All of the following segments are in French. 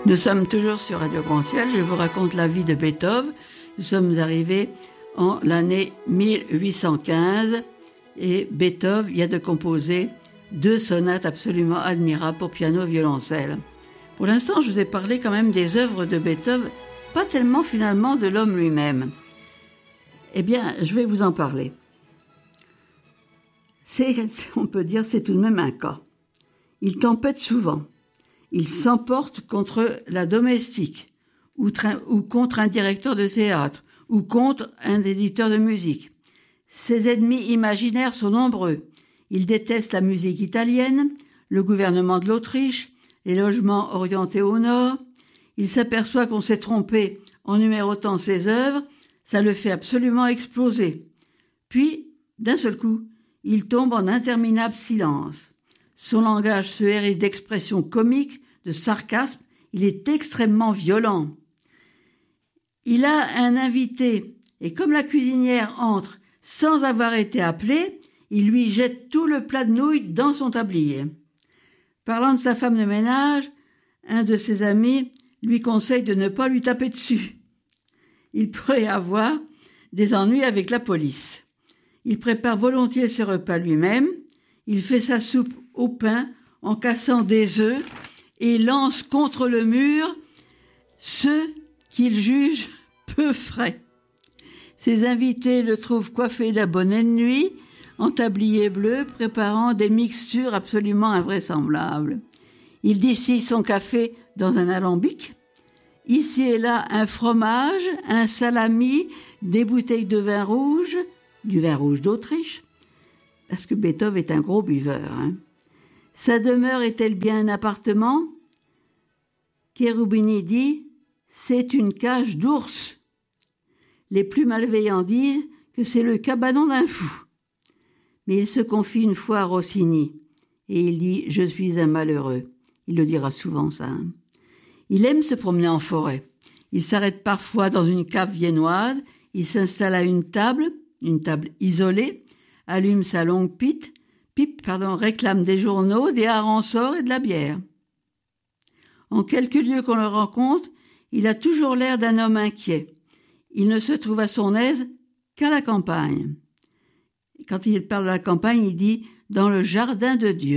Nous sommes toujours sur Radio Grand Ciel, je vous raconte la vie de Beethoven. Nous sommes arrivés en l'année 1815 et Beethoven y a de composer 2 sonates absolument admirables pour piano et violoncelle. Pour l'instant, je vous ai parlé quand même des œuvres de Beethoven, pas tellement finalement de l'homme lui-même. Eh bien, je vais vous en parler. On peut dire, c'est tout de même un cas. Il tempête souvent. Il s'emporte contre la domestique, ou contre un directeur de théâtre, ou contre un éditeur de musique. Ses ennemis imaginaires sont nombreux. Il déteste la musique italienne, le gouvernement de l'Autriche, les logements orientés au nord. Il s'aperçoit qu'on s'est trompé en numérotant ses œuvres, ça le fait absolument exploser. Puis, d'un seul coup, il tombe en interminable silence. Son langage se hérisse d'expressions comiques, de sarcasme, il est extrêmement violent. Il a un invité, et comme la cuisinière entre sans avoir été appelée, il lui jette tout le plat de nouilles dans son tablier. Parlant de sa femme de ménage, un de ses amis lui conseille de ne pas lui taper dessus. Il pourrait avoir des ennuis avec la police. Il prépare volontiers ses repas lui-même, il fait sa soupe au pain en cassant des œufs et lance contre le mur ceux qu'il juge peu frais. Ses invités le trouvent coiffé d'un bonnet de nuit, en tablier bleu, préparant des mixtures absolument invraisemblables. Il distille son café dans un alambic. Ici et là, un fromage, un salami, des bouteilles de vin rouge, du vin rouge d'Autriche, parce que Beethoven est un gros buveur. Sa demeure est-elle bien un appartement ? Cherubini dit « c'est une cage d'ours ». Les plus malveillants disent que c'est le cabanon d'un fou. Mais il se confie une fois à Rossini et il dit « je suis un malheureux ». Il le dira souvent ça. Il aime se promener en forêt. Il s'arrête parfois dans une cave viennoise, il s'installe à une table isolée, allume sa longue pipe, réclame des journaux, des harençors et de la bière. En quelque lieu qu'on le rencontre, il a toujours l'air d'un homme inquiet. Il ne se trouve à son aise qu'à la campagne. Quand il parle de la campagne, il dit « dans le jardin de Dieu ».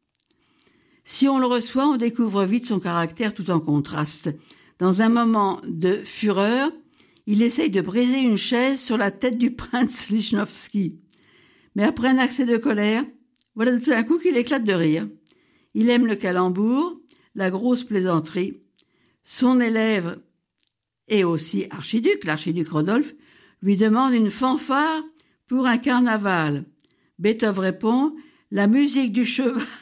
Si on le reçoit, on découvre vite son caractère tout en contraste. Dans un moment de fureur, il essaye de briser une chaise sur la tête du prince Lichnowsky. Mais après un accès de colère, voilà tout d'un coup qu'il éclate de rire. Il aime le calembour, la grosse plaisanterie. Son élève et aussi l'archiduc Rodolphe, lui demande une fanfare pour un carnaval. Beethoven répond « La musique du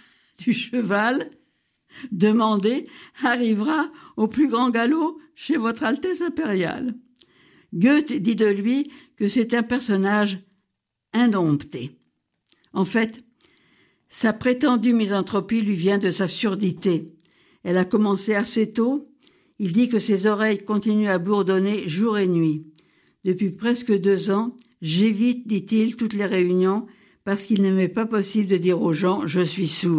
cheval demandé arrivera au plus grand galop chez votre Altesse impériale. » Goethe dit de lui que c'est un personnage indompté. En fait, sa prétendue misanthropie lui vient de sa surdité. Elle a commencé assez tôt. Il dit que ses oreilles continuent à bourdonner jour et nuit. Depuis presque 2 ans, j'évite, dit-il, toutes les réunions parce qu'il ne m'est pas possible de dire aux gens « je suis sourd ».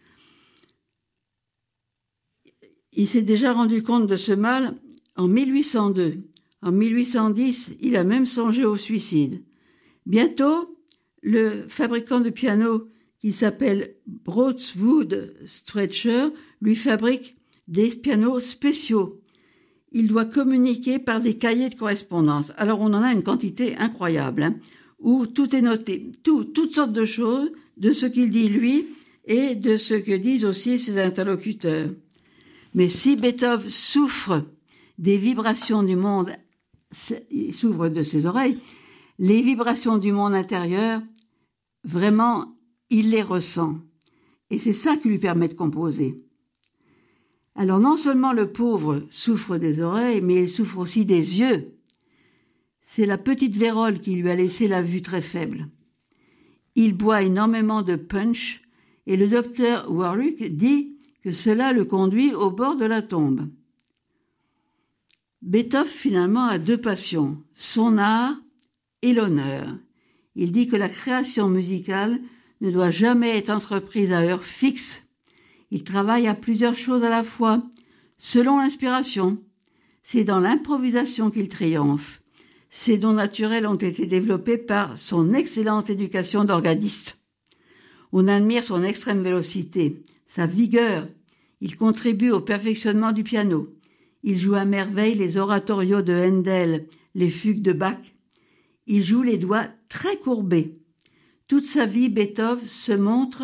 Il s'est déjà rendu compte de ce mal en 1802. En 1810, il a même songé au suicide. Bientôt, le fabricant de piano qui s'appelle Broadswood Stretcher lui fabrique des pianos spéciaux. Il doit communiquer par des cahiers de correspondance. Alors on en a une quantité incroyable, où tout est noté, toutes sortes de choses, de ce qu'il dit lui et de ce que disent aussi ses interlocuteurs. Mais si Beethoven souffre des vibrations du monde, il souffre de ses oreilles, les vibrations du monde intérieur, vraiment, il les ressent. Et c'est ça qui lui permet de composer. Alors non seulement le pauvre souffre des oreilles, mais il souffre aussi des yeux. C'est la petite vérole qui lui a laissé la vue très faible. Il boit énormément de punch et le docteur Warwick dit que cela le conduit au bord de la tombe. Beethoven finalement a 2 passions, son art et l'honneur. Il dit que la création musicale ne doit jamais être entreprise à heure fixe. Il travaille à plusieurs choses à la fois, selon l'inspiration. C'est dans l'improvisation qu'il triomphe. Ses dons naturels ont été développés par son excellente éducation d'organiste. On admire son extrême vélocité, sa vigueur. Il contribue au perfectionnement du piano. Il joue à merveille les oratorios de Handel, les fugues de Bach. Il joue les doigts très courbés. Toute sa vie, Beethoven se montre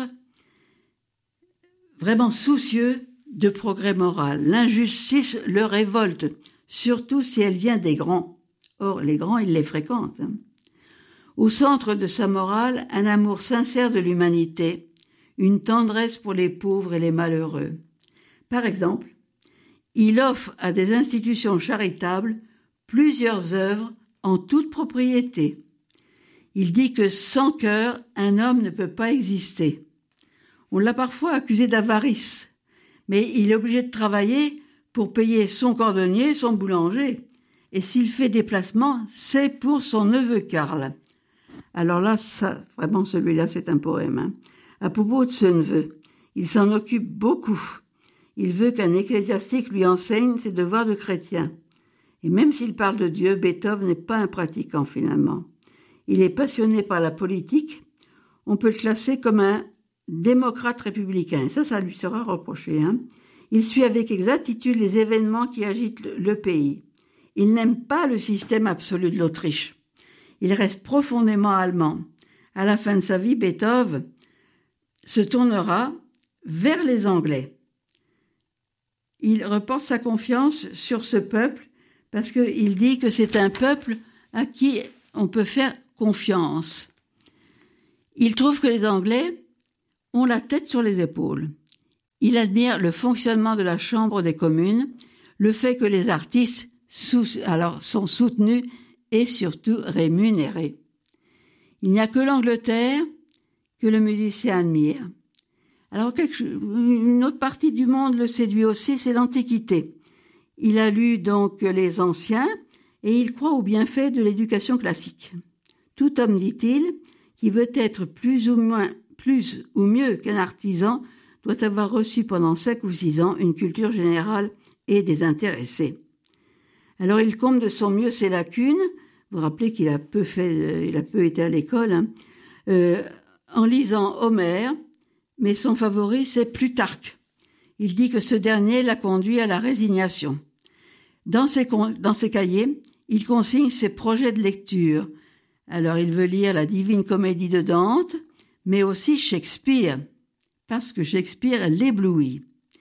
vraiment soucieux de progrès moral. L'injustice le révolte, surtout si elle vient des grands. Or, les grands, il les fréquente. Au centre de sa morale, un amour sincère de l'humanité, une tendresse pour les pauvres et les malheureux. Par exemple, il offre à des institutions charitables plusieurs œuvres en toute propriété. Il dit que sans cœur, un homme ne peut pas exister. On l'a parfois accusé d'avarice, mais il est obligé de travailler pour payer son cordonnier, son boulanger. Et s'il fait des placements, c'est pour son neveu Karl. Alors là, ça, vraiment, celui-là, c'est un poème. À propos de ce neveu, il s'en occupe beaucoup. Il veut qu'un ecclésiastique lui enseigne ses devoirs de chrétien. Et même s'il parle de Dieu, Beethoven n'est pas un pratiquant finalement. Il est passionné par la politique. On peut le classer comme un démocrate républicain. Ça lui sera reproché. Il suit avec exactitude les événements qui agitent le pays. Il n'aime pas le système absolu de l'Autriche. Il reste profondément allemand. À la fin de sa vie, Beethoven se tournera vers les Anglais. Il reporte sa confiance sur ce peuple parce qu'il dit que c'est un peuple à qui on peut faire confiance. Il trouve que les Anglais ont la tête sur les épaules. Il admire le fonctionnement de la Chambre des communes, le fait que les artistes sont soutenus et surtout rémunérés. Il n'y a que l'Angleterre que le musicien admire. Alors une autre partie du monde le séduit aussi, c'est l'Antiquité. Il a lu donc les anciens et il croit aux bienfaits de l'éducation classique. Tout homme, dit-il, qui veut être plus ou mieux qu'un artisan doit avoir reçu pendant 5 ou 6 ans une culture générale et désintéressée. Alors il comble de son mieux ses lacunes. Vous vous rappelez qu'il a peu été à l'école, en lisant Homère, mais son favori c'est Plutarque. Il dit que ce dernier l'a conduit à la résignation. Dans ses cahiers, il consigne ses projets de lecture. Alors il veut lire la Divine Comédie de Dante, mais aussi Shakespeare, parce que Shakespeare l'éblouit.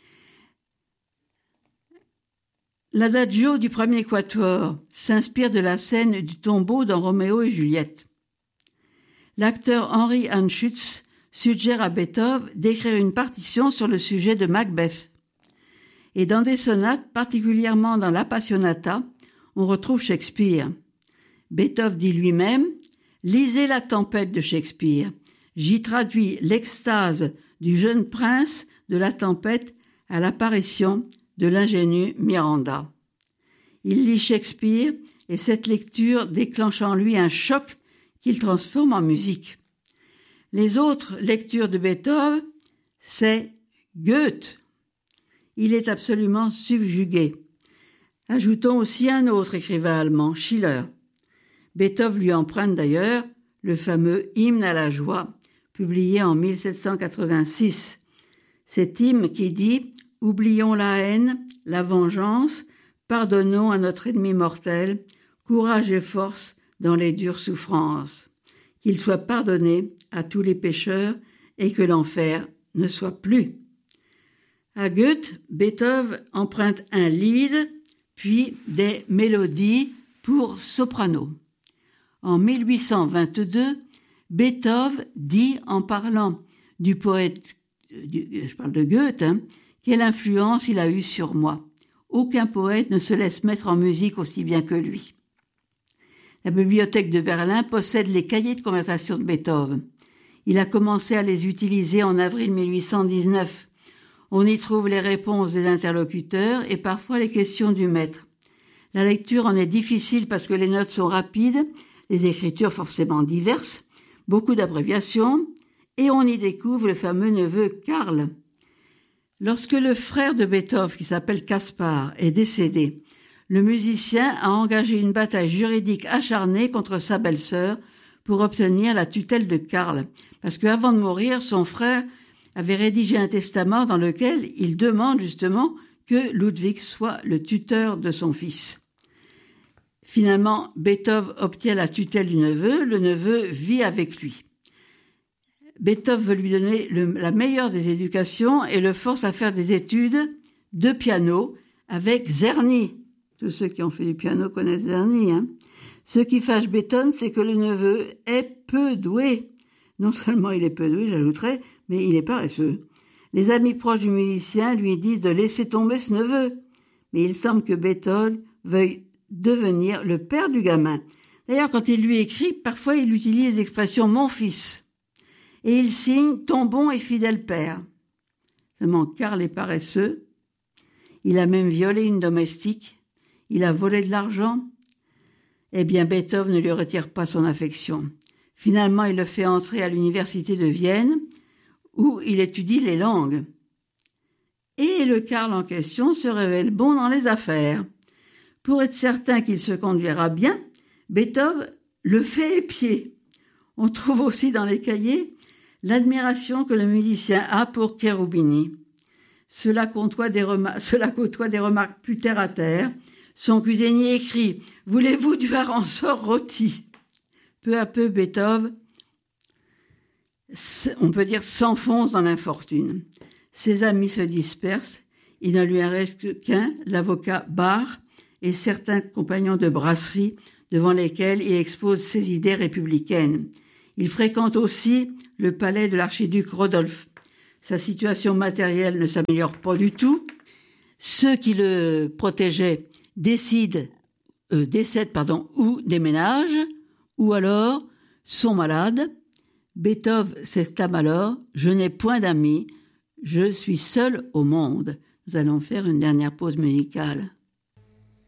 L'adagio du premier quatuor s'inspire de la scène du tombeau dans Roméo et Juliette. L'acteur Henry Anschutz suggère à Beethoven d'écrire une partition sur le sujet de Macbeth. Et dans des sonates, particulièrement dans l'Appassionata, on retrouve Shakespeare. Beethoven dit lui-même « Lisez la tempête de Shakespeare. J'y traduis l'extase du jeune prince de la tempête à l'apparition de l'ingénue Miranda. » Il lit Shakespeare et cette lecture déclenche en lui un choc qu'il transforme en musique. Les autres lectures de Beethoven, c'est Goethe. Il est absolument subjugué. Ajoutons aussi un autre écrivain allemand, Schiller. Beethoven lui emprunte d'ailleurs le fameux Hymne à la joie, publié en 1786. Cet hymne qui dit « Oublions la haine, la vengeance, pardonnons à notre ennemi mortel, courage et force dans les dures souffrances. Qu'il soit pardonné à tous les pécheurs et que l'enfer ne soit plus. » À Goethe, Beethoven emprunte un lied, puis des mélodies pour soprano. En 1822, Beethoven dit en parlant du poète, je parle de Goethe, quelle influence il a eue sur moi. Aucun poète ne se laisse mettre en musique aussi bien que lui. La bibliothèque de Berlin possède les cahiers de conversation de Beethoven. Il a commencé à les utiliser en avril 1819. On y trouve les réponses des interlocuteurs et parfois les questions du maître. La lecture en est difficile parce que les notes sont rapides, les écritures forcément diverses, beaucoup d'abréviations, et on y découvre le fameux neveu Karl. Lorsque le frère de Beethoven, qui s'appelle Caspar, est décédé, le musicien a engagé une bataille juridique acharnée contre sa belle-sœur pour obtenir la tutelle de Karl, parce qu'avant de mourir, son frère avait rédigé un testament dans lequel il demande justement que Ludwig soit le tuteur de son fils. Finalement, Beethoven obtient la tutelle du neveu, le neveu vit avec lui. Beethoven veut lui donner la meilleure des éducations et le force à faire des études de piano avec Czerny. Tous ceux qui ont fait du piano connaissent Czerny. Ce qui fâche Beethoven, c'est que le neveu est peu doué. Non seulement il est peu doué, j'ajouterais, mais il est paresseux. Les amis proches du musicien lui disent de laisser tomber ce neveu. Mais il semble que Beethoven veuille devenir le père du gamin. D'ailleurs, quand il lui écrit, parfois il utilise l'expression « mon fils ». Et il signe « ton bon et fidèle père ». Seulement, Karl est paresseux. Il a même violé une domestique. Il a volé de l'argent. Eh bien, Beethoven ne lui retire pas son affection. Finalement, il le fait entrer à l'université de Vienne, où il étudie les langues. Et le Karl en question se révèle bon dans les affaires. Pour être certain qu'il se conduira bien, Beethoven le fait épier. On trouve aussi dans les cahiers l'admiration que le musicien a pour Cherubini. Cela côtoie des remarques plus terre à terre. Son cuisinier écrit « Voulez-vous du hareng-sort rôti ?» Peu à peu, Beethoven, on peut dire, s'enfonce dans l'infortune. Ses amis se dispersent. Il ne lui en reste qu'un, l'avocat Bach, et certains compagnons de brasserie devant lesquels il expose ses idées républicaines. Il fréquente aussi le palais de l'archiduc Rodolphe. Sa situation matérielle ne s'améliore pas du tout. Ceux qui le protégeaient décèdent ou déménagent, ou alors sont malades. Beethoven s'exclame alors « Je n'ai point d'amis, je suis seul au monde ». Nous allons faire une dernière pause musicale.